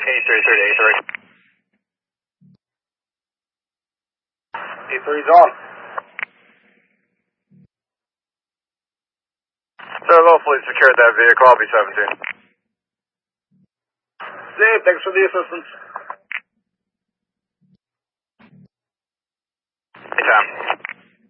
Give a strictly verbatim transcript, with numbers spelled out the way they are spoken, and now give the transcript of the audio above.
eight three three to eight three. eight three's on. So lawfully secured that vehicle, I'll be seventeen. Dave, thanks for the assistance. Anytime.